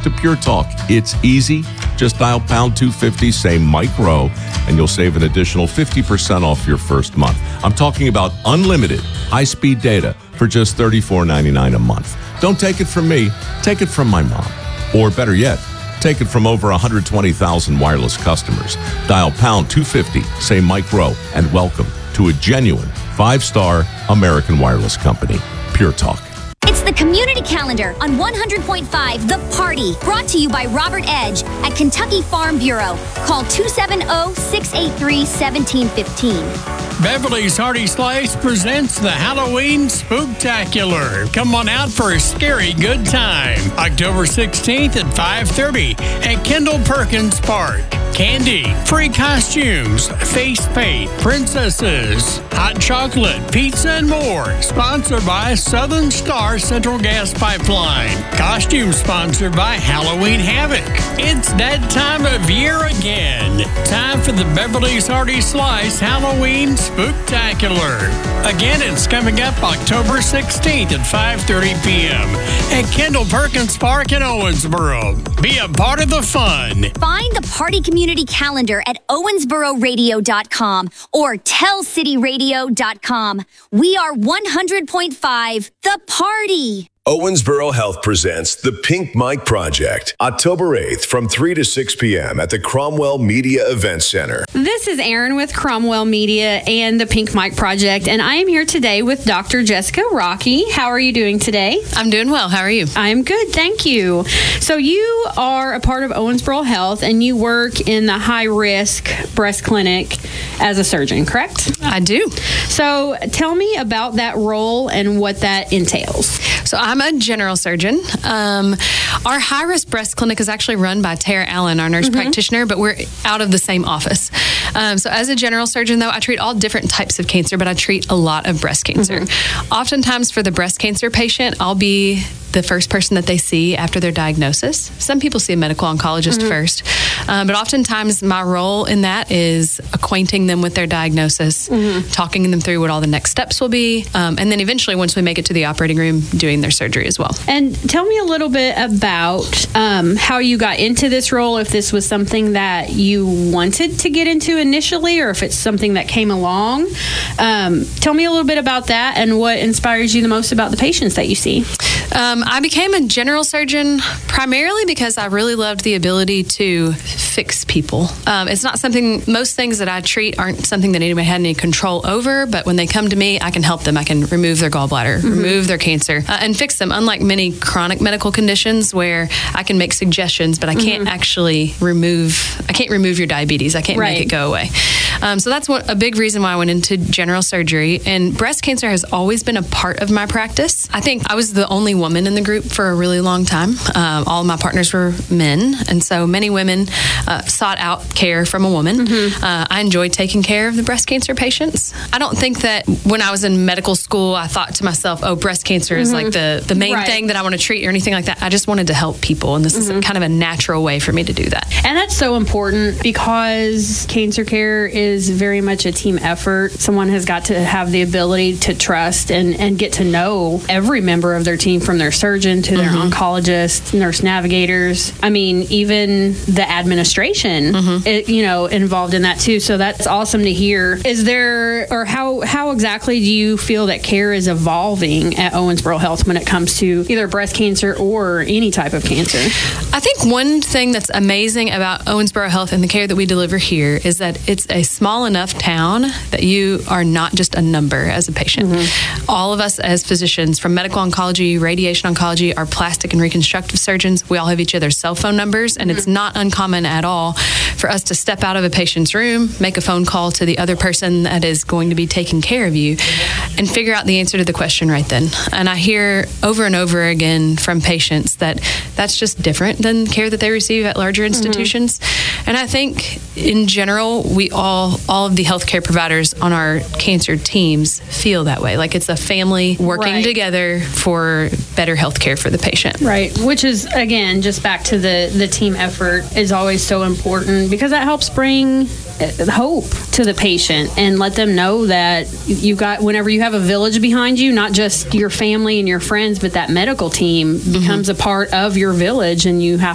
to Pure Talk. It's easy. Just dial pound 250, say Mike Rowe, and you'll save an additional 50% off your first month. I'm talking about unlimited high-speed data for just $34.99 a month. Don't take it from me. Take it from my mom. Or better yet, take it from over 120,000 wireless customers. Dial pound 250, say Mike Rowe, and welcome to a genuine 5-star American wireless company, Pure Talk. It's the Community Calendar on 100.5 The Party, brought to you by Robert Edge at Kentucky Farm Bureau. Call 270-683-1715. Beverly's Hearty Slice presents the Halloween Spooktacular. Come on out for a scary good time. October 16th at 5:30 at Kendall Perkins Park. Candy, free costumes, face paint, princesses, hot chocolate, pizza, and more. Sponsored by Southern Star Central Gas Pipeline. Costume sponsored by Halloween Havoc. It's that time of year again. Time for the Beverly's Hearty Slice Halloween Spooktacular. Again, it's coming up October 16th at 5:30 p.m. at Kendall Perkins Park in Owensboro. Be a part of the fun. Find the Party Community Calendar at owensbororadio.com or tellcityradio.com. We are 100.5 The Party. Owensboro Health presents the Pink Mike Project, October 8th from 3 to 6 p.m. at the Cromwell Media Event Center. This is Erin with Cromwell Media and the Pink Mike Project, and I am here today with Dr. Jessica Rocky. How are you doing today? I'm doing well. How are you? I am good, thank you. So you are a part of Owensboro Health, and you work in the high-risk breast clinic as a surgeon, correct? I do. So tell me about that role and what that entails. So I'm a general surgeon. Our high-risk breast clinic is actually run by Tara Allen, our nurse practitioner, but we're out of the same office. So as a general surgeon, though, I treat all different types of cancer, but I treat a lot of breast cancer. Oftentimes for the breast cancer patient, I'll be the first person that they see after their diagnosis. Some people see a medical oncologist first, but oftentimes my role in that is acquainting them with their diagnosis, talking them through what all the next steps will be, and then eventually, once we make it to the operating room, doing their surgery as well. And tell me a little bit about how you got into this role, if this was something that you wanted to get into initially, or if it's something that came along. Tell me a little bit about that and what inspires you the most about the patients that you see. I became a general surgeon primarily because I really loved the ability to fix people. It's not something, most things that I treat aren't something that anybody had any control over, but when they come to me, I can help them. I can remove their gallbladder, remove their cancer, and fix them. Unlike many chronic medical conditions where I can make suggestions, but I can't actually remove your diabetes. I can't make it go away. So that's a big reason why I went into general surgery. And breast cancer has always been a part of my practice. I think I was the only woman in the group for a really long time. All of my partners were men, and so many women sought out care from a woman. I enjoyed taking care of the breast cancer patients. I don't think that when I was in medical school, I thought to myself, oh, breast cancer is like the main thing that I want to treat or anything like that. I just wanted to help people, and this is kind of a natural way for me to do that. And that's so important because cancer care is very much a team effort. Someone has got to have the ability to trust and get to know every member of their team, from their surgeon to their oncologist, nurse navigators. I mean, even the administration, involved in that too. So that's awesome to hear. Is there, or how exactly do you feel that care is evolving at Owensboro Health when it comes to either breast cancer or any type of cancer? I think one thing that's amazing about Owensboro Health and the care that we deliver here is that it's a small enough town that you are not just a number as a patient. All of us as physicians, from medical oncology, radiation oncology, our plastic and reconstructive surgeons, we all have each other's cell phone numbers, and it's not uncommon at all for us to step out of a patient's room, make a phone call to the other person that is going to be taking care of you, and figure out the answer to the question right then. And I hear over and over again from patients that that's just different than care that they receive at larger institutions. And I think in general, we all of the healthcare providers on our cancer teams feel that way. Like it's a family working together for better healthcare for the patient. Right. Which is, again, just back to the team effort is always so important, because that helps bring hope to the patient and let them know that whenever you have a village behind you, not just your family and your friends, but that medical team becomes a part of your village, and you have